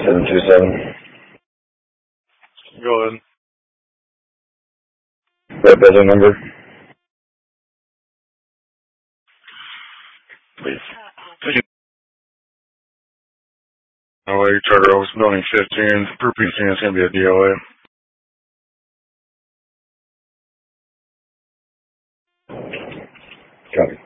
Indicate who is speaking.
Speaker 1: 727.
Speaker 2: Go ahead.
Speaker 1: That building number? Please.
Speaker 2: LA Charter Oaks Building 15. Per PC, it's going to be a DOA.
Speaker 1: Copy.